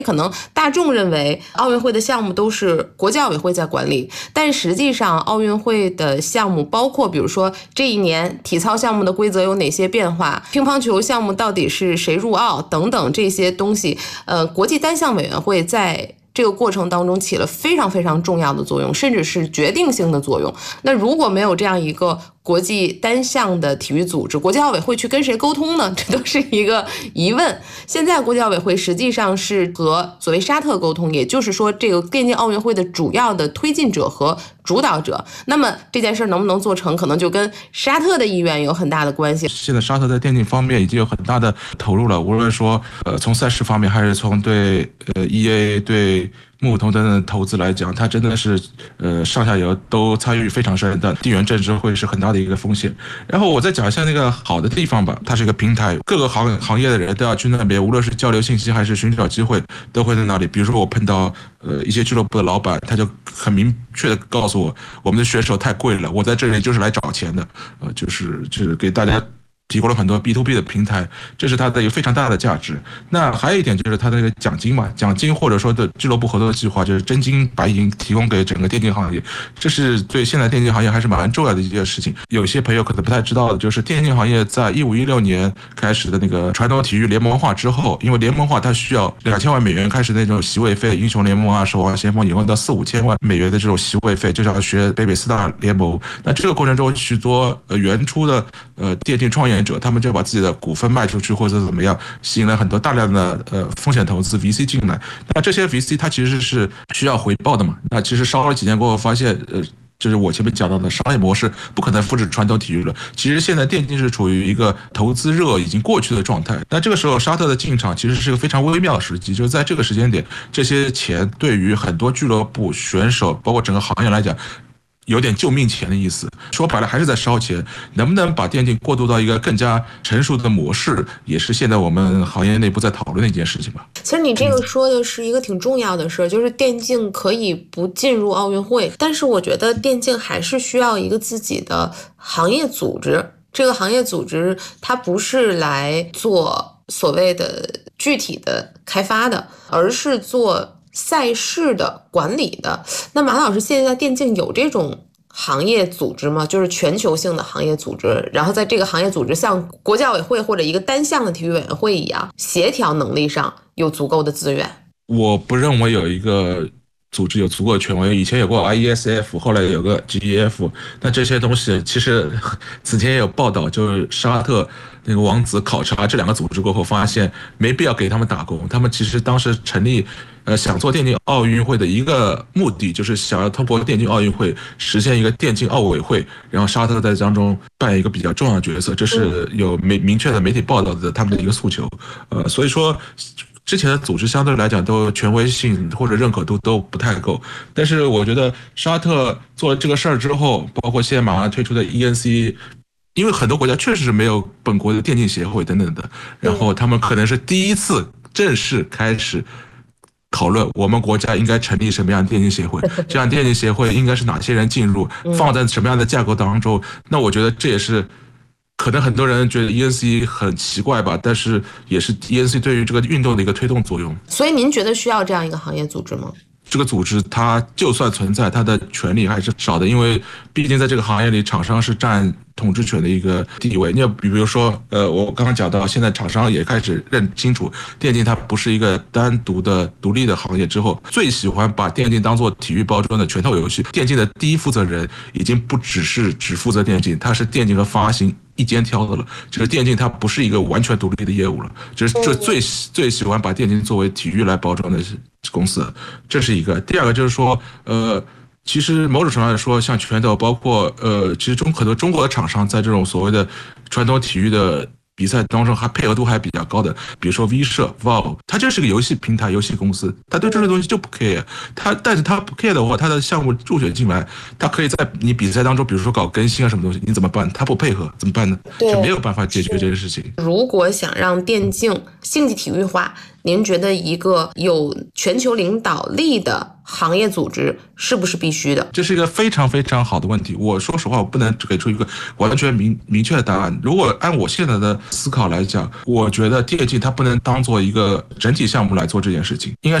可能大众认为奥运会的项目都是国际奥委会在管理，但实际上奥运会的项目包括比如说这一年体操项目的规则有哪些变化，乒乓球项目到底是谁入奥等等这些东西，国际单项委员会在这个过程当中起了非常非常重要的作用，甚至是决定性的作用。那如果没有这样一个国际单项的体育组织，国际奥委会去跟谁沟通呢？这都是一个疑问。现在国际奥委会实际上是和所谓沙特沟通，也就是说这个电竞奥运会的主要的推进者和主导者。那么这件事能不能做成，可能就跟沙特的意愿有很大的关系。 现在沙特在电竞方面已经有很大的投入了，无论说从赛事方面，还是从对EA 对木头等等投资来讲，它真的是上下游都参与非常深的，地缘政治会是很大的一个风险。然后我再讲一下那个好的地方吧，它是一个平台，各个行业的人都要去那边，无论是交流信息还是寻找机会，都会在那里。比如说我碰到一些俱乐部的老板，他就很明确的告诉我们的选手太贵了，我在这里就是来找钱的，就是给大家提供了很多 B2B 的平台，这是它的一个非常大的价值。那还有一点就是它的那个奖金嘛，奖金或者说的俱乐部合作计划，就是真金白银提供给整个电竞行业，这是对现在电竞行业还是蛮重要的一件事情。有些朋友可能不太知道的，就是电竞行业在15-16年开始的那个传统体育联盟化之后，因为联盟化它需要2000万美元开始那种席位费，英雄联盟啊、守望先锋以后到4-5千万美元的这种席位费，就要学北美4大联盟。那这个过程中，许多原初的电竞创业者，他们就把自己的股份卖出去或者怎么样，吸引了很多大量的风险投资 VC 进来。那这些 VC 它其实是需要回报的嘛？那其实烧了几年过后发现，就是我前面讲到的商业模式不可能复制传统体育了。其实现在电竞是处于一个投资热已经过去的状态。那这个时候沙特的进场其实是一个非常微妙的时机，就是在这个时间点，这些钱对于很多俱乐部、选手，包括整个行业来讲，有点救命钱的意思，说白了还是在烧钱。能不能把电竞过渡到一个更加成熟的模式，也是现在我们行业内部在讨论的一件事情吧。 其实你这个说的是一个挺重要的事，就是电竞可以不进入奥运会，但是我觉得电竞还是需要一个自己的行业组织。这个行业组织它不是来做所谓的具体的开发的，而是做赛事的管理的。那马老师，现在电竞有这种行业组织吗？就是全球性的行业组织，然后在这个行业组织像国际奥委会或者一个单项的体育委员会一样，协调能力上有足够的资源。 我不认为有一个组织有足够的权威，以前有过 IESF， 后来有个 GEF， 那这些东西其实此前也有报道，就是沙特那个王子考察这两个组织过后，发现没必要给他们打工。他们其实当时成立想做电竞奥运会的一个目的，就是想要通过电竞奥运会实现一个电竞奥委会，然后沙特在当中扮演一个比较重要的角色，这是有明确的媒体报道的他们的一个诉求。所以说之前的组织相对来讲都权威性或者认可度都不太够，但是我觉得沙特做了这个事儿之后，包括现在马上推出的 ENC， 因为很多国家确实是没有本国的电竞协会等等的，然后他们可能是第一次正式开始讨论我们国家应该成立什么样的电竞协会，这样电竞协会应该是哪些人进入，放在什么样的架构当中。那我觉得这也是可能很多人觉得 ENC 很奇怪吧，但是也是 ENC 对于这个运动的一个推动作用。 所以您觉得需要这样一个行业组织吗？ 这个组织它就算存在，它的权利还是少的，因为毕竟在这个行业里，厂商是占统治权的一个地位。你比如说，我刚刚讲到，现在厂商也开始认清楚，电竞它不是一个单独的独立的行业之后，最喜欢把电竞当做体育包装的拳头游戏。电竞的第一负责人已经不只负责电竞，他是电竞和发行一肩挑的了，就是电竞它不是一个完全独立的业务了，就是这最喜欢把电竞作为体育来包装的公司，这是一个。第二个就是说，其实某种程度来说，像拳头，包括其实很多中国的厂商在这种所谓的传统体育的比赛当中还配合度还比较高的，比如说 V 社、Valve， 它就是个游戏平台、游戏公司，它对这些东西就不 care。但是它不 care 的话，它的项目入选进来，它可以在你比赛当中，比如说搞更新啊什么东西，你怎么办？它不配合怎么办呢？就没有办法解决这件事情。 如果想让电竞竞技体育化，您觉得一个有全球领导力的行业组织是不是必须的？ 这是一个非常非常好的问题。我说实话，我不能给出一个完全明确的答案。如果按我现在的思考来讲，我觉得电竞它不能当做一个整体项目来做这件事情，应该